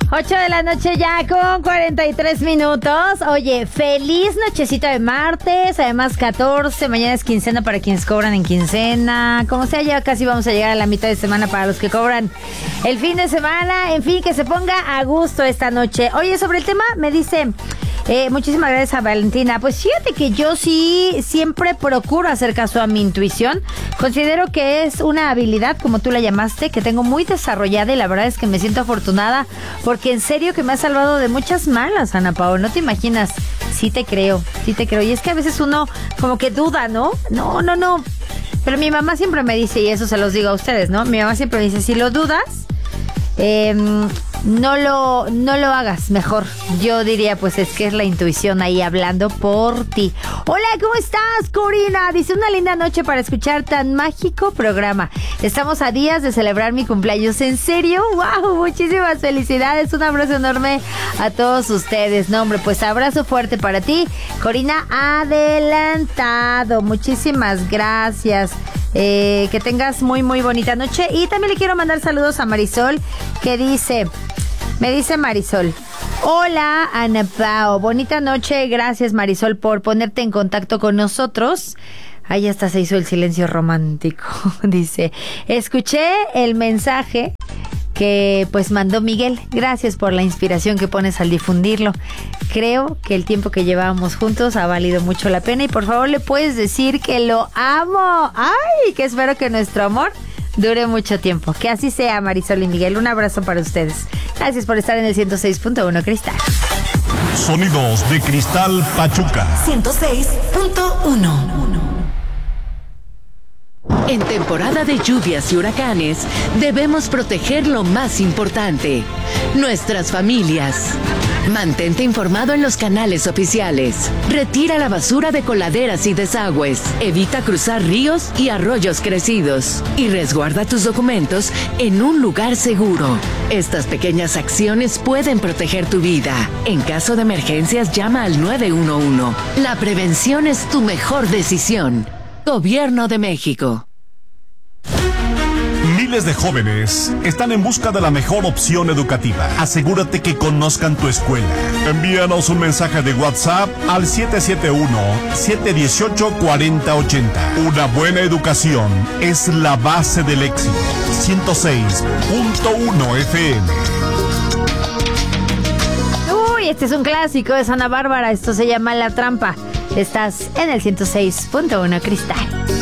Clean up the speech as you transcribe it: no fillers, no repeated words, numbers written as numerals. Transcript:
8 de la noche ya con 43 minutos. Oye, feliz nochecita de martes. Además 14, mañana es quincena para quienes cobran en quincena. Como sea, ya casi vamos a llegar a la mitad de semana para los que cobran el fin de semana. En fin, que se ponga a gusto esta noche. Oye, sobre el tema me dice... muchísimas gracias a Valentina. Pues fíjate que yo sí siempre procuro hacer caso a mi intuición. Considero que es una habilidad, como tú la llamaste, que tengo muy desarrollada y la verdad es que me siento afortunada porque en serio que me ha salvado de muchas malas, Ana Pao. No te imaginas. Sí te creo. Y es que a veces uno como que duda, ¿no? No. Pero mi mamá siempre me dice, y eso se los digo a ustedes, ¿no? Mi mamá siempre me dice, si lo dudas... no lo hagas, mejor. Yo diría, pues es que es la intuición ahí hablando por ti. Hola, ¿cómo estás, Corina? Dice, una linda noche para escuchar tan mágico programa. Estamos a días de celebrar mi cumpleaños. ¿En serio? ¡Wow! Muchísimas felicidades. Un abrazo enorme a todos ustedes. No, hombre, pues abrazo fuerte para ti, Corina, adelantado. Muchísimas gracias. Que tengas muy, muy bonita noche. Y también le quiero mandar saludos a Marisol, que me dice Marisol: hola, Ana Pao, bonita noche. Gracias, Marisol, por ponerte en contacto con nosotros. Ahí hasta se hizo el silencio romántico. Dice, escuché el mensaje que pues mandó Miguel. Gracias por la inspiración que pones al difundirlo. Creo que el tiempo que llevábamos juntos ha valido mucho la pena y por favor le puedes decir que lo amo. Ay, que espero que nuestro amor dure mucho tiempo. Que así sea, Marisol y Miguel. Un abrazo para ustedes. Gracias por estar en el 106.1 Cristal. Sonidos de Cristal Pachuca. 106.1. En temporada de lluvias y huracanes, debemos proteger lo más importante, nuestras familias. Mantente informado en los canales oficiales. Retira la basura de coladeras y desagües. Evita cruzar ríos y arroyos crecidos. Y resguarda tus documentos en un lugar seguro. Estas pequeñas acciones pueden proteger tu vida. En caso de emergencias, llama al 911. La prevención es tu mejor decisión. Gobierno de México. Miles de jóvenes están en busca de la mejor opción educativa. Asegúrate que conozcan tu escuela. Envíanos un mensaje de WhatsApp al 771-718-4080. Una buena educación es la base del éxito. 106.1 FM. Uy, este es un clásico de Ana Bárbara. Esto se llama La Trampa. Estás en el 106.1 Cristal.